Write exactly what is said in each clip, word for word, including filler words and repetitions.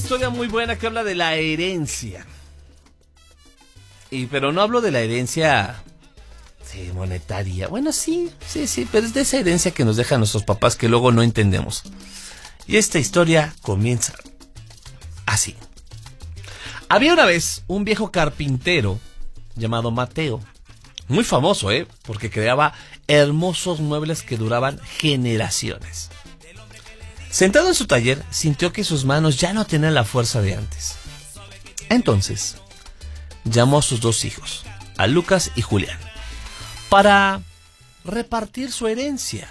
historia muy buena que habla de la herencia. Y pero no hablo de la herencia sí, monetaria. Bueno, sí, sí, sí, pero es de esa herencia que nos dejan nuestros papás que luego no entendemos. Y esta historia comienza así. Había una vez un viejo carpintero llamado Mateo, muy famoso, ¿eh? Porque creaba hermosos muebles que duraban generaciones. Sentado en su taller, sintió que sus manos ya no tenían la fuerza de antes. Entonces, llamó a sus dos hijos, a Lucas y Julián, para repartir su herencia.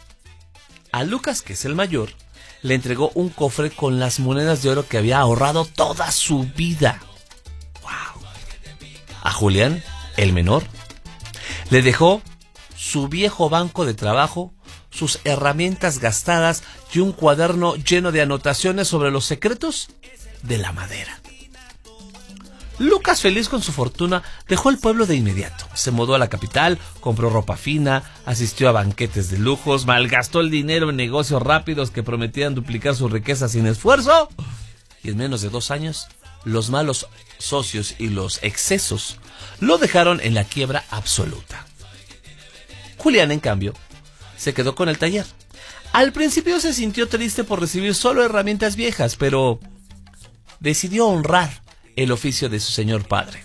A Lucas, que es el mayor, le entregó un cofre con las monedas de oro que había ahorrado toda su vida. ¡Wow! A Julián, el menor, le dejó su viejo banco de trabajo, sus herramientas gastadas y un cuaderno lleno de anotaciones sobre los secretos de la madera. Lucas, feliz con su fortuna, dejó el pueblo de inmediato. Se mudó a la capital, compró ropa fina, asistió a banquetes de lujos, malgastó el dinero en negocios rápidos que prometían duplicar su riqueza sin esfuerzo. Y en menos de dos años, los malos socios y los excesos lo dejaron en la quiebra absoluta. Julián, en cambio, se quedó con el taller. Al principio se sintió triste por recibir solo herramientas viejas, pero decidió honrar el oficio de su señor padre.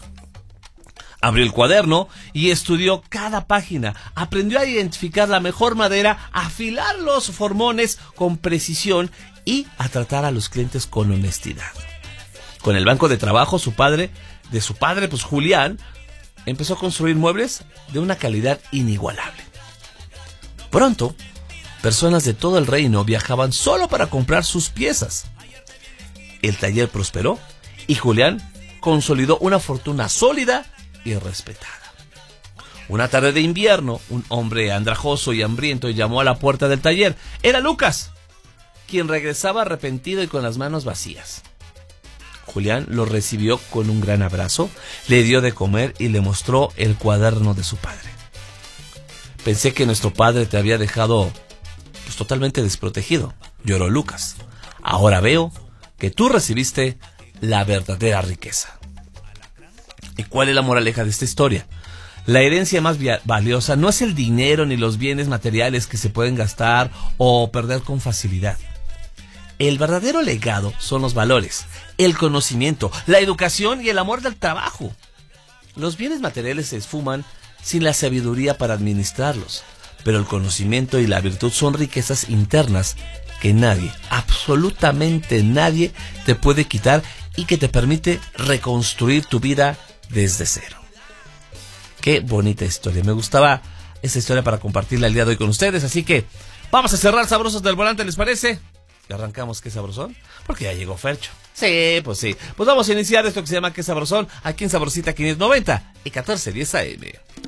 Abrió el cuaderno y estudió cada página. Aprendió a identificar la mejor madera, a afilar los formones con precisión y a tratar a los clientes con honestidad. Con el banco de trabajo, su padre, de su padre, pues Julián, empezó a construir muebles de una calidad inigualable. Pronto, personas de todo el reino viajaban solo para comprar sus piezas. El taller prosperó y Julián consolidó una fortuna sólida y respetada. Una tarde de invierno, un hombre andrajoso y hambriento llamó a la puerta del taller. Era Lucas, quien regresaba arrepentido y con las manos vacías. Julián lo recibió con un gran abrazo, le dio de comer y le mostró el cuaderno de su padre. Pensé que nuestro padre te había dejado pues, totalmente desprotegido, lloró Lucas. Ahora veo que tú recibiste la verdadera riqueza. ¿Y cuál es la moraleja de esta historia? La herencia más valiosa no es el dinero ni los bienes materiales que se pueden gastar o perder con facilidad. El verdadero legado son los valores, el conocimiento, la educación y el amor del trabajo. Los bienes materiales se esfuman sin la sabiduría para administrarlos, pero el conocimiento y la virtud son riquezas internas que nadie, absolutamente nadie, te puede quitar y que te permite reconstruir tu vida desde cero. Qué bonita historia, me gustaba esa historia para compartirla el día de hoy con ustedes, así que vamos a cerrar Sabrosos del Volante, ¿les parece? Y arrancamos ¿Qué Sabrosón? Porque ya llegó Fercho. Sí, pues sí. Pues vamos a iniciar esto que se llama ¿Qué Sabrosón? Aquí en Sabrosita quinientos noventa y catorce diez A M.